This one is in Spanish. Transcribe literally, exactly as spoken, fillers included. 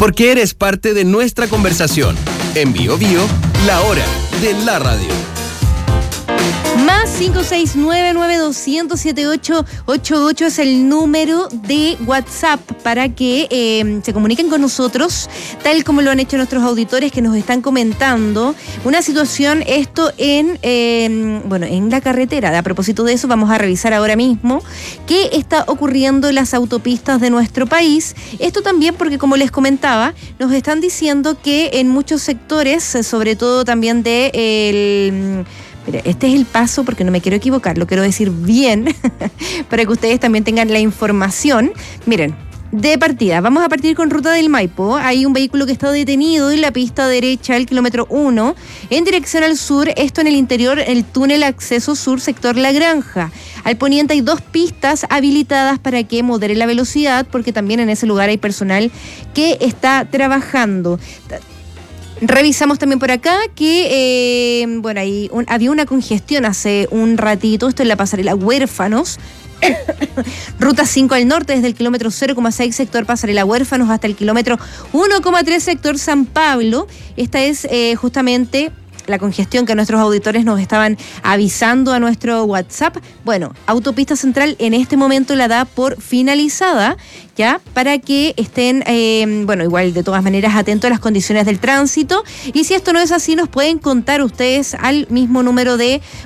porque eres parte de nuestra conversación. En Bio Bio, la hora de la radio. Más cinco seis nueve nueve dos cero cero siete ocho ocho ocho es el número de WhatsApp para que eh, se comuniquen con nosotros, tal como lo han hecho nuestros auditores que nos están comentando. Una situación, esto en, eh, bueno, en la carretera. A propósito de eso, vamos a revisar ahora mismo qué está ocurriendo en las autopistas de nuestro país. Esto también porque, como les comentaba, nos están diciendo que en muchos sectores, sobre todo también de el... Mira, este es el paso, porque no me quiero equivocar, lo quiero decir bien, para que ustedes también tengan la información. Miren, de partida, vamos a partir con Ruta del Maipo. Hay un vehículo que está detenido en la pista derecha, el kilómetro uno, en dirección al sur, esto en el interior, el túnel acceso sur, sector La Granja. Al poniente hay dos pistas habilitadas para que modere la velocidad, porque también en ese lugar hay personal que está trabajando. Revisamos también por acá que, eh, bueno, hay un, había una congestión hace un ratito, esto en la pasarela Huérfanos. Ruta cinco al norte, desde el kilómetro cero coma seis, sector Pasarela Huérfanos, hasta el kilómetro uno coma tres, sector San Pablo. Esta es eh, justamente la congestión que nuestros auditores nos estaban avisando a nuestro WhatsApp. Bueno, Autopista Central en este momento la da por finalizada, ya, para que estén, eh, bueno, igual de todas maneras atentos a las condiciones del tránsito. Y si esto no es así, nos pueden contar ustedes al mismo número de